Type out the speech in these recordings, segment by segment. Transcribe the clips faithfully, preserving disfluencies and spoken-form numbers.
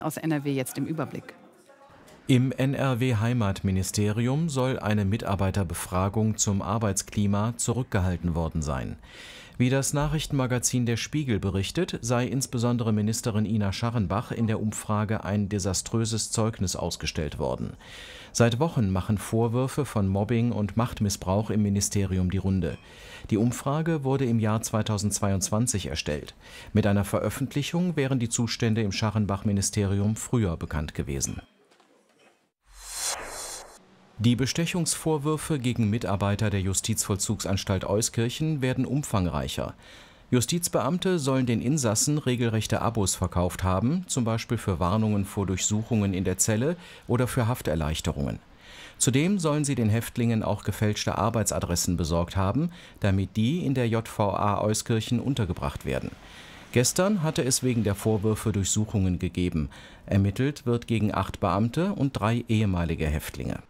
Aus N R W jetzt im Überblick. Im N R W-Heimatministerium soll eine Mitarbeiterbefragung zum Arbeitsklima zurückgehalten worden sein. Wie das Nachrichtenmagazin Der Spiegel berichtet, sei insbesondere Ministerin Ina Scharrenbach in der Umfrage ein desaströses Zeugnis ausgestellt worden. Seit Wochen machen Vorwürfe von Mobbing und Machtmissbrauch im Ministerium die Runde. Die Umfrage wurde im Jahr zweitausendzweiundzwanzig erstellt. Mit einer Veröffentlichung wären die Zustände im Scharrenbach-Ministerium früher bekannt gewesen. Die Bestechungsvorwürfe gegen Mitarbeiter der Justizvollzugsanstalt Euskirchen werden umfangreicher. Justizbeamte sollen den Insassen regelrechte Abos verkauft haben, zum Beispiel für Warnungen vor Durchsuchungen in der Zelle oder für Hafterleichterungen. Zudem sollen sie den Häftlingen auch gefälschte Arbeitsadressen besorgt haben, damit die in der J V A Euskirchen untergebracht werden. Gestern hatte es wegen der Vorwürfe Durchsuchungen gegeben. Ermittelt wird gegen acht Beamte und drei ehemalige Häftlinge.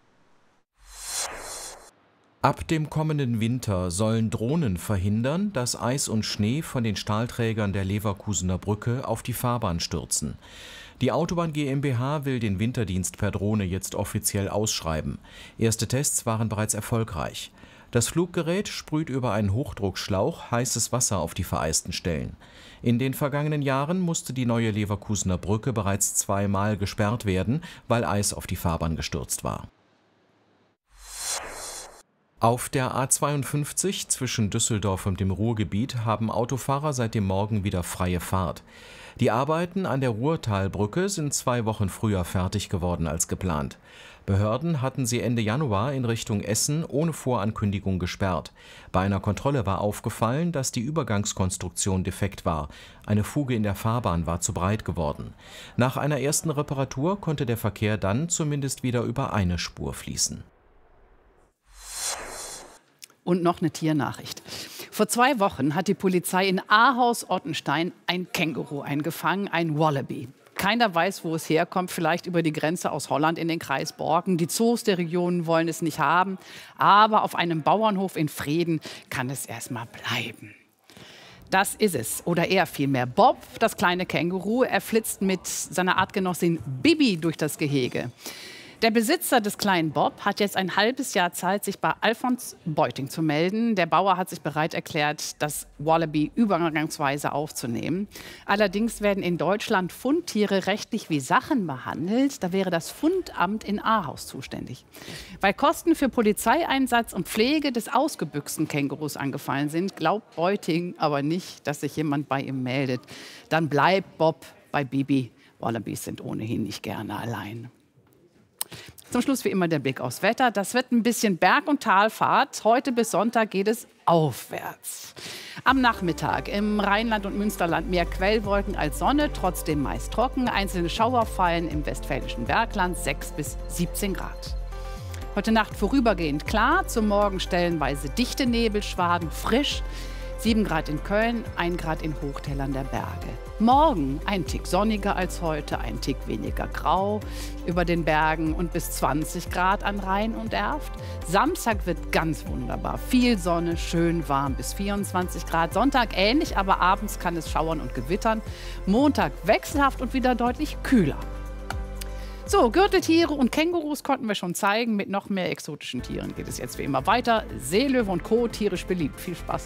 Ab dem kommenden Winter sollen Drohnen verhindern, dass Eis und Schnee von den Stahlträgern der Leverkusener Brücke auf die Fahrbahn stürzen. Die Autobahn GmbH will den Winterdienst per Drohne jetzt offiziell ausschreiben. Erste Tests waren bereits erfolgreich. Das Fluggerät sprüht über einen Hochdruckschlauch heißes Wasser auf die vereisten Stellen. In den vergangenen Jahren musste die neue Leverkusener Brücke bereits zweimal gesperrt werden, weil Eis auf die Fahrbahn gestürzt war. Auf der A zweiundfünfzig zwischen Düsseldorf und dem Ruhrgebiet haben Autofahrer seit dem Morgen wieder freie Fahrt. Die Arbeiten an der Ruhrtalbrücke sind zwei Wochen früher fertig geworden als geplant. Behörden hatten sie Ende Januar in Richtung Essen ohne Vorankündigung gesperrt. Bei einer Kontrolle war aufgefallen, dass die Übergangskonstruktion defekt war. Eine Fuge in der Fahrbahn war zu breit geworden. Nach einer ersten Reparatur konnte der Verkehr dann zumindest wieder über eine Spur fließen. Und noch eine Tiernachricht. Vor zwei Wochen hat die Polizei in Ahaus-Ottenstein ein Känguru eingefangen, ein Wallaby. Keiner weiß, wo es herkommt, vielleicht über die Grenze aus Holland in den Kreis Borken. Die Zoos der Region wollen es nicht haben, aber auf einem Bauernhof in Vreden kann es erstmal bleiben. Das ist es, oder eher vielmehr Bob, das kleine Känguru. Er flitzt mit seiner Artgenossin Bibi durch das Gehege. Der Besitzer des kleinen Bob hat jetzt ein halbes Jahr Zeit, sich bei Alfons Beuting zu melden. Der Bauer hat sich bereit erklärt, das Wallaby übergangsweise aufzunehmen. Allerdings werden in Deutschland Fundtiere rechtlich wie Sachen behandelt. Da wäre das Fundamt in Ahaus zuständig. Weil Kosten für Polizeieinsatz und Pflege des ausgebüxten Kängurus angefallen sind, glaubt Beuting aber nicht, dass sich jemand bei ihm meldet. Dann bleibt Bob bei Bibi. Wallabys sind ohnehin nicht gerne allein. Zum Schluss wie immer der Blick aufs Wetter. Das wird ein bisschen Berg- und Talfahrt. Heute bis Sonntag geht es aufwärts. Am Nachmittag im Rheinland und Münsterland mehr Quellwolken als Sonne, trotzdem meist trocken. Einzelne Schauer fallen im westfälischen Bergland, sechs bis siebzehn Grad. Heute Nacht vorübergehend klar, zum Morgen stellenweise dichte Nebelschwaden, frisch. sieben Grad in Köln, ein Grad in Hochtälern der Berge. Morgen ein Tick sonniger als heute, ein Tick weniger grau über den Bergen und bis zwanzig Grad an Rhein und Erft. Samstag wird ganz wunderbar. Viel Sonne, schön warm bis vierundzwanzig Grad. Sonntag ähnlich, aber abends kann es schauern und gewittern. Montag wechselhaft und wieder deutlich kühler. So, Gürteltiere und Kängurus konnten wir schon zeigen. Mit noch mehr exotischen Tieren geht es jetzt wie immer weiter. Seelöwe und Co. tierisch beliebt. Viel Spaß.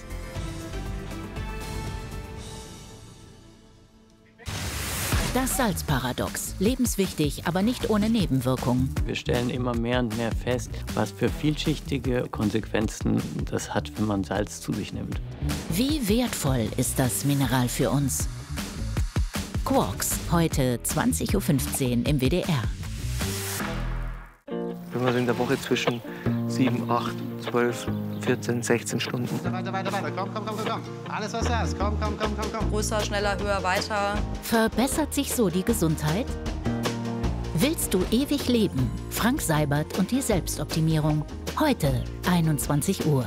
Das Salzparadox. Lebenswichtig, aber nicht ohne Nebenwirkungen. Wir stellen immer mehr und mehr fest, was für vielschichtige Konsequenzen das hat, wenn man Salz zu sich nimmt. Wie wertvoll ist das Mineral für uns? Quarks, heute zwanzig Uhr fünfzehn im W D R. Wenn man so in der Woche zwischen sieben, acht, zwölf, vierzehn, sechzehn Stunden. Weiter, weiter, weiter. Komm, komm, komm, komm. Alles, was du hast. Komm, komm, komm, komm, komm. Größer, schneller, höher, weiter. Verbessert sich so die Gesundheit? Willst du ewig leben? Frank Seibert und die Selbstoptimierung. Heute, einundzwanzig Uhr.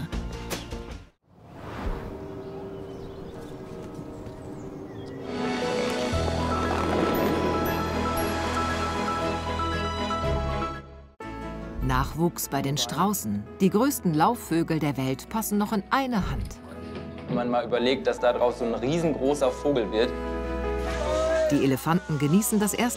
Nachwuchs bei den Straußen. Die größten Laufvögel der Welt passen noch in eine Hand. Wenn man mal überlegt, dass daraus so ein riesengroßer Vogel wird. Die Elefanten genießen das erste